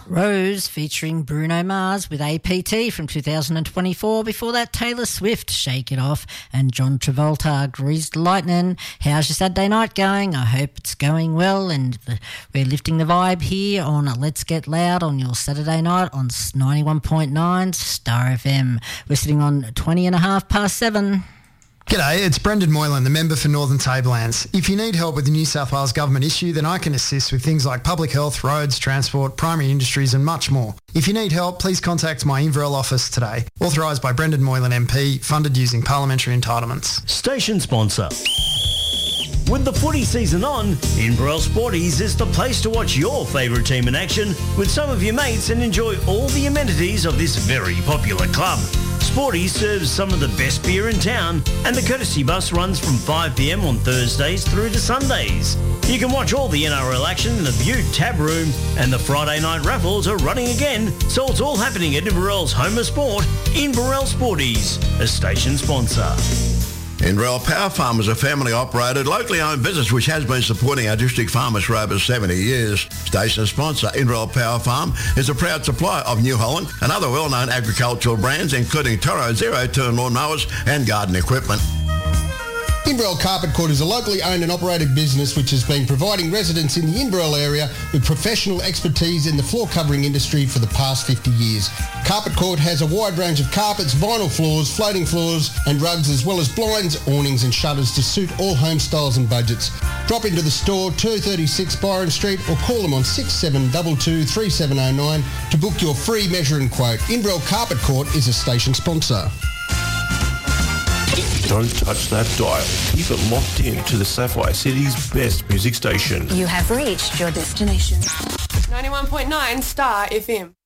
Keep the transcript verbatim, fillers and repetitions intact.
Rose featuring Bruno Mars with A P T from two thousand twenty-four. Before that, Taylor Swift, Shake It Off, and John Travolta, Greased Lightning. How's your Saturday night going? I hope it's going well, and the, we're lifting the vibe here on Let's Get Loud on your Saturday night on ninety-one point nine Star F M. We're sitting on twenty and a half past seven. G'day, it's Brendan Moylan, the member for Northern Tablelands. If you need help with the New South Wales government issue, then I can assist with things like public health, roads, transport, primary industries and much more. If you need help, please contact my Inverell office today. Authorised by Brendan Moylan M P, funded using parliamentary entitlements. Station sponsor. With the footy season on, Inverell Sporties is the place to watch your favourite team in action with some of your mates and enjoy all the amenities of this very popular club. Sporties serves some of the best beer in town, and the courtesy bus runs from five p m on Thursdays through to Sundays. You can watch all the N R L action in the Butte Tab Room, and the Friday night raffles are running again, so it's all happening at Inverell's home of sport, Inverell Sporties, a station sponsor. Inverell Power Farm is a family-operated, locally owned business which has been supporting our district farmers for over seventy years. Station sponsor Inverell Power Farm is a proud supplier of New Holland and other well-known agricultural brands, including Toro zero-turn lawnmowers and garden equipment. Inverell Carpet Court is a locally owned and operated business which has been providing residents in the Inverell area with professional expertise in the floor covering industry for the past fifty years. Carpet Court has a wide range of carpets, vinyl floors, floating floors and rugs, as well as blinds, awnings and shutters to suit all home styles and budgets. Drop into the store, two thirty-six Byron Street, or call them on six seven two two, three seven zero nine to book your free measure and quote. Inverell Carpet Court is a station sponsor. Don't touch that dial. Keep it locked in to the Sapphire City's best music station. You have reached your destination. ninety-one point nine Star F M.